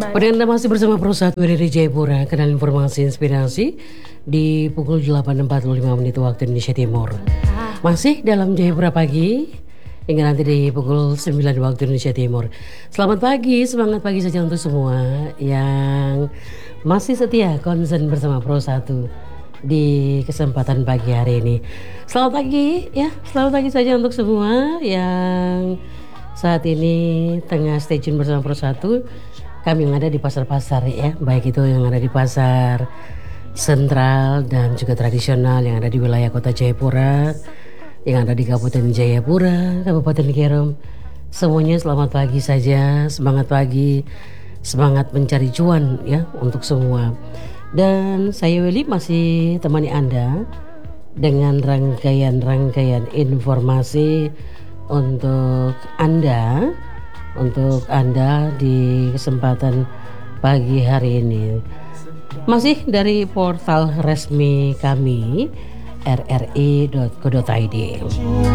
Pada Anda masih bersama Pro 1 dari Jayapura, kenal informasi inspirasi di pukul 8.45 menit waktu Indonesia Timur. Masih dalam Jayapura pagi hingga nanti di pukul 9 waktu Indonesia Timur. Selamat pagi, semangat pagi saja untuk semua yang masih setia konsen bersama Pro 1 di kesempatan pagi hari ini. Selamat pagi ya, selamat pagi saja untuk semua yang saat ini tengah stay tune bersama Pro 1. Kami yang ada di pasar-pasar ya, baik itu yang ada di pasar sentral dan juga tradisional yang ada di wilayah kota Jayapura, yang ada di Kabupaten Jayapura, Kabupaten Kerom. Semuanya selamat pagi saja, semangat pagi, semangat mencari cuan ya untuk semua. Dan saya Weli masih temani Anda dengan rangkaian informasi untuk Anda di kesempatan pagi hari ini. Masih dari portal resmi kami rri.co.id.